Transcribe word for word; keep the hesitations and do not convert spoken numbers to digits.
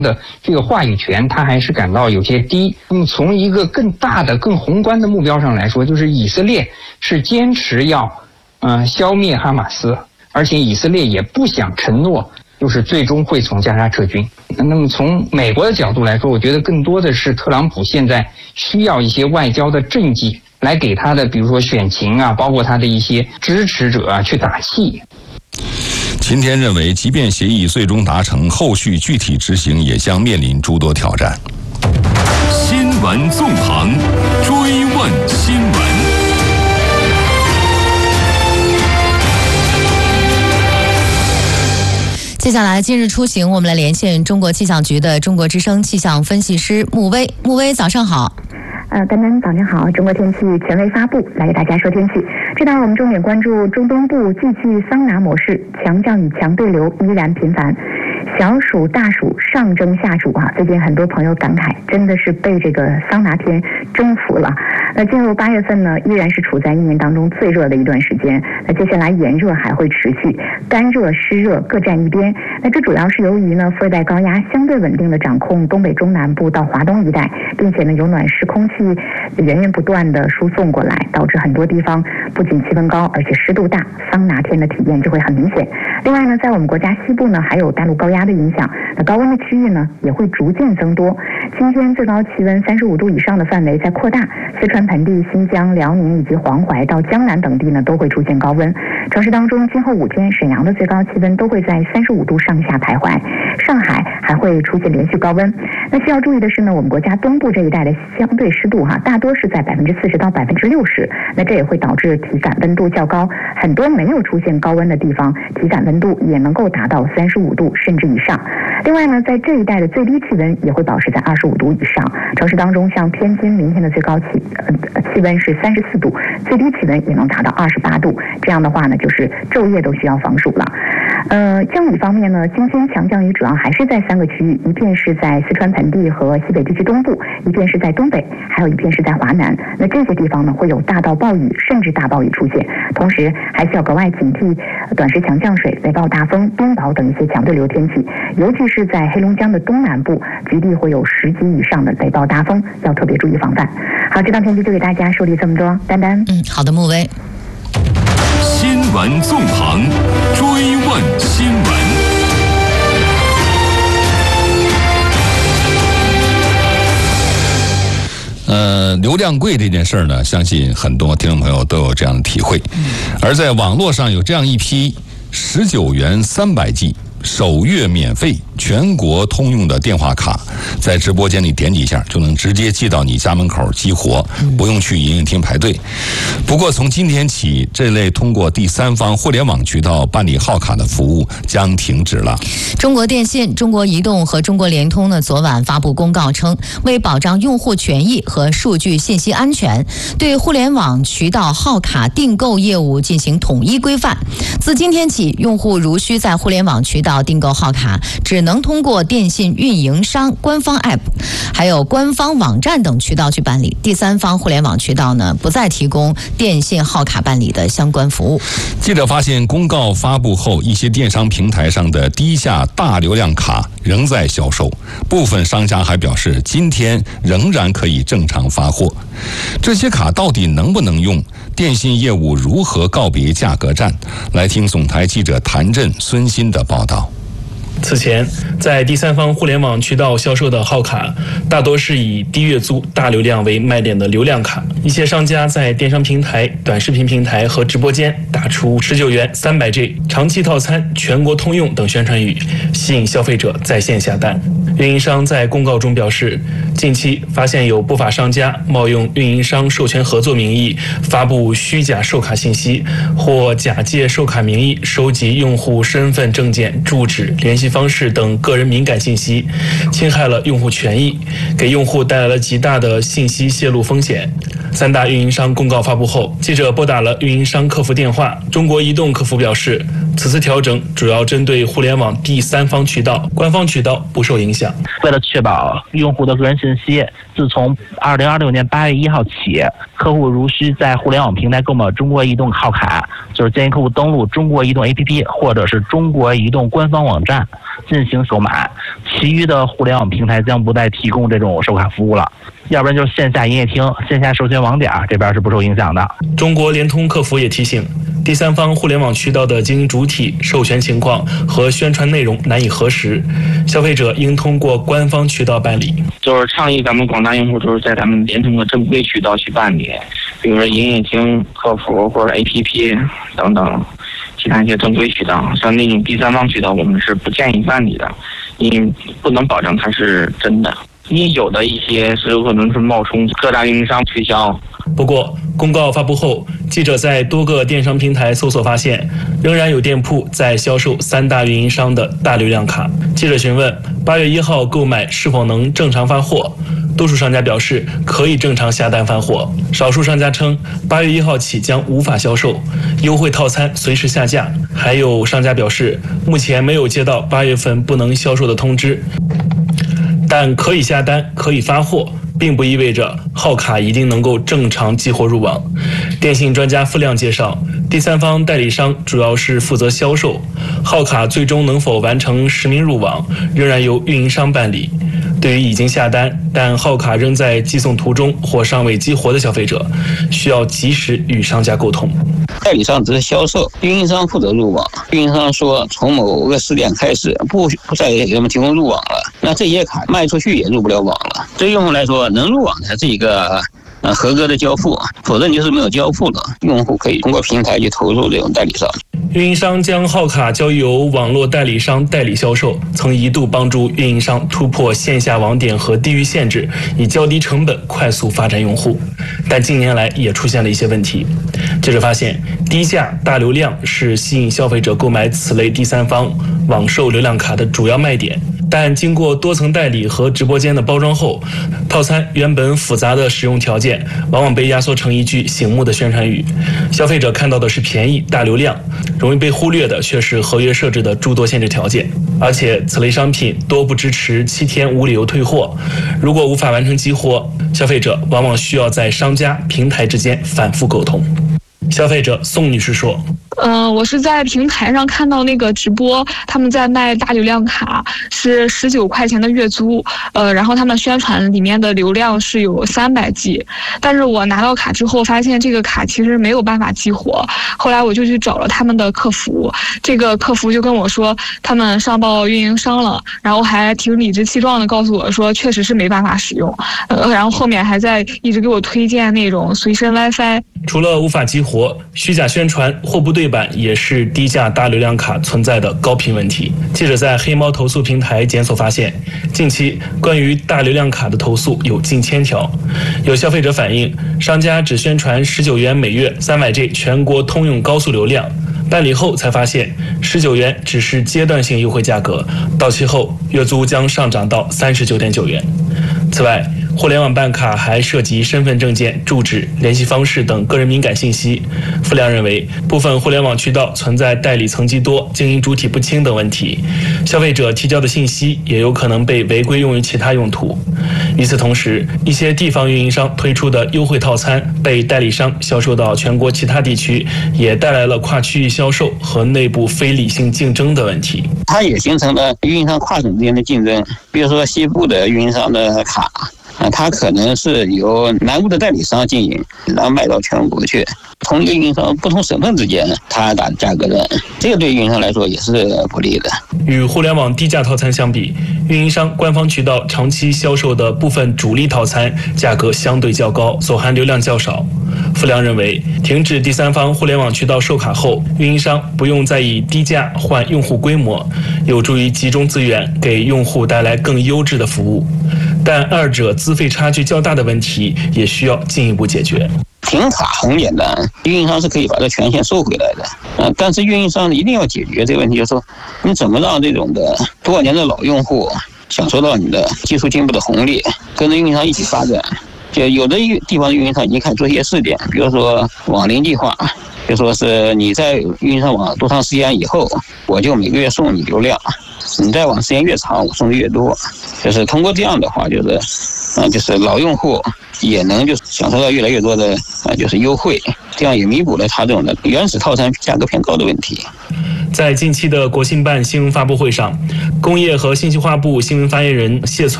的这个话语权，他还是感到有些低。那么从一个更大的、更宏观的目标上来说，就是以色列是坚持要，呃，消灭哈马斯，而且以色列也不想承诺，就是最终会从加沙撤军。那么从美国的角度来说，我觉得更多的是特朗普现在需要一些外交的政绩来给他的，比如说选情啊，包括他的一些支持者啊去打气。 今天认为，即便协议最终达成，后续具体执行也将面临诸多挑战。 新闻纵横，追问新闻。 接下来，今日出行，我们来连线中国气象局的中国之声气象分析师穆威。穆威，早上好。 呃，丹丹，早上好！中国天气权威发布，来给大家说天气。这档我们重点关注中东部继续桑拿模式，强降雨、强对流依然频繁。小暑、大暑上蒸下煮啊！最近很多朋友感慨，真的是被这个桑拿天征服了。那进入八月份呢，依然是处在一年当中最热的一段时间。那接下来炎热还会持续，干热、湿热各占一边。那这主要是由于呢，副热带高压相对稳定的掌控东北中南部到华东一带，并且呢，有暖湿空气源源不断的输送过来，导致很多地方不仅气温高，而且湿度大，桑拿天的体验就会很明显。另外呢，在我们国家西部呢，还有大陆高压的影响，那高温的区域呢也会逐渐增多。今天最高气温三十五度以上的范围在扩大，四川盆地、新疆、辽宁以及黄淮到江南等地呢都会出现高温。城市当中，今后五天沈阳的最高气温都会在三十五度上下徘徊，上海还会出现连续高温。那需要注意的是呢，我们国家东部这一带的相对湿度哈，大多是在百分之四十到百分之六十，那这也会导致体感温度较高。很多没有出现高温的地方，体感温度也能够达到三十五度甚至以上。另外呢，在这一带的最低气温也会保持在二十五度以上。城市当中，像天津明天的最高气呃气温是三十四度，最低气温也能达到二十八度。这样的话呢，就是昼夜都需要防暑了。呃，降雨方面呢，今天强降雨主要还是在三个区域，一片是在四川盆地和西北地区东部，一片是在东北，还有一片是在华南。那这些地方呢，会有大到暴雨甚至大暴雨出现，同时还需要格外警惕短时强降水、雷暴大风、冰雹等一些强对流天气，尤其是在黑龙江的东南部，局地会有十级以上的雷暴大风，要特别注意防范。好，这档天气就给大家梳理这么多，丹丹。 嗯，好的，穆威。 新闻纵横，追问新闻。 呃，流量贵这件事儿呢，相信很多听众朋友都有这样的体会。而在网络上有这样一批十九元三百 G。首月免费全国通用的电话卡，在直播间里点几下就能直接寄到你家门口激活，不用去营业厅排队。不过从今天起，这类通过第三方互联网渠道办理号卡的服务将停止了。 中国电信、中国移动和中国联通呢，昨晚发布公告称，为保障用户权益和数据信息安全，对互联网渠道号卡订购业务进行统一规范。自今天起，用户如需在互联网渠道订购号卡，只能通过电信运营商官方 App 还有官方网站等渠道去办理。第三方互联网渠道呢，不再提供电信号卡办理的相关服务。 记者发现，公告发布后，一些电商平台上的低价大流量卡仍在销售，部分商家还表示今天仍然可以正常发货。这些卡到底能不能用？电信业务如何告别价格战？来听总台记者谭震、孙鑫的报道。 此前，在第三方互联网渠道销售的号卡，大多是以低月租、大流量为卖点的流量卡。一些商家在电商平台、短视频平台和直播间打出十九元三百 G 长期套餐、全国通用等宣传语，吸引消费者在线下单。运营商在公告中表示，近期发现有不法商家冒用运营商授权合作名义，发布虚假售卡信息，或假借售卡名义收集用户身份证件、住址、联系方式等个人敏感信息，侵害了用户权益，给用户带来了极大的信息泄露风险。三大运营商公告发布后，记者拨打了运营商客服电话，中国移动客服表示，此次调整主要针对互联网第三方渠道，官方渠道不受影响。 为了确保用户的个人信息，自从二零二六年八月一号起，客户如需在互联网平台购买中国移动号卡， 就是建议客户登录中国移动 A P P 或者是中国移动官方网站进行购买，其余的互联网平台将不再提供这种售卡服务了。要不然就是线下营业厅、线下授权网点这边是不受影响的。 中国联通客服也提醒，第三方互联网渠道的经营主体、授权情况和宣传内容难以核实，消费者应通过官方渠道办理。 就是倡议咱们广大用户就是在咱们联通的正规渠道去办理，比如说营业厅、客服或者 A P P 等等其他一些正规渠道，像那种第三方渠道我们是不建议办理的，因为不能保证它是真的。因为有的一些是有可能是冒充各大运营商推销。 不过，公告发布后，记者在多个电商平台搜索发现，仍然有店铺在销售三大运营商的大流量卡。记者询问八月一号购买是否能正常发货，多数商家表示可以正常下单发货，少数商家称八月一号起将无法销售，优惠套餐随时下架。还有商家表示，目前没有接到八月份不能销售的通知。但可以下单，可以发货，并不意味着号卡一定能够正常激活入网。电信专家付亮介绍，第三方代理商主要是负责销售，号卡最终能否完成实名入网，仍然由运营商办理。对于已经下单但号卡仍在寄送途中或尚未激活的消费者，需要及时与商家沟通。 代理商只是销售，运营商负责入网。运营商说从某个时点开始不不再给他们提供入网了，那这些卡卖出去也入不了网了。对用户来说，能入网才是一个呃合格的交付，否则你就是没有交付了。用户可以通过平台去投诉这种代理商。 运营商将号卡交由网络代理商代理销售，曾一度帮助运营商突破线下网点和地域限制，以较低成本快速发展用户。但近年来也出现了一些问题。记者发现，低价大流量是吸引消费者购买此类第三方网售流量卡的主要卖点。但经过多层代理和直播间的包装后，套餐原本复杂的使用条件往往被压缩成一句醒目的宣传语，消费者看到的是便宜大流量，容易被忽略的却是合约设置的诸多限制条件。而且此类商品多不支持七天无理由退货，如果无法完成激活，消费者往往需要在商家平台之间反复沟通。消费者宋女士说， 嗯、呃，我是在平台上看到那个直播，他们在卖大流量卡，是十九块钱的月租，呃，然后他们宣传里面的流量是有三百 G， 但是我拿到卡之后发现这个卡其实没有办法激活，后来我就去找了他们的客服，这个客服就跟我说他们上报运营商了，然后还挺理直气壮的告诉我说确实是没办法使用，呃，然后后面还在一直给我推荐那种随身 WiFi。 除了无法激活，虚假宣传、货不对版也是低价大流量卡存在的高频问题。记者在黑猫投诉平台检索发现，近期关于大流量卡的投诉有近千条。有消费者反映，商家只宣传十九元每月三百 G 全国通用高速流量，办理后才发现十九元只是阶段性优惠价格，到期后月租将上涨到三十九点九元。此外，互联网办卡还涉及身份证件、住址、联系方式等个人敏感信息。付亮认为，部分互联网渠道存在代理层级多、经营主体不清等问题，消费者提交的信息也有可能被违规用于其他用途。与此同时，一些地方运营商推出的优惠套餐被代理商销售到全国其他地区，也带来了跨区域销售和内部非理性竞争的问题。 它也形成了运营商跨省之间的竞争，比如说西部的运营商的卡。啊，它可能是由南部的代理商经营，然后卖到全国去。同一个运营商不同省份之间，它打价格战，这个对运营商来说也是不利的。 与互联网低价套餐相比，运营商官方渠道长期销售的部分主力套餐价格相对较高，所含流量较少。付亮认为，停止第三方互联网渠道售卡后，运营商不用再以低价换用户规模，有助于集中资源，给用户带来更优质的服务。但二者资费差距较大的问题也需要进一步解决。 停卡很简单，运营商是可以把这权限收回来的，呃，但是运营商一定要解决这个问题，就是说你怎么让这种的多少年的老用户享受到你的技术进步的红利，跟着运营商一起发展。就有的地方的运营商已经开始做一些试点，比如说网龄计划，就说是你在运营商网多长时间以后，我就每个月送你流量。 你在网时间越长，我送的越多。就是通过这样的话，就是，嗯、呃，就是老用户也能就是享受到越来越多的啊、呃，就是优惠，这样也弥补了他这种的原始套餐价格偏高的问题。 在近期的国信办新闻发布会上，工业和信息化部新闻发言人谢存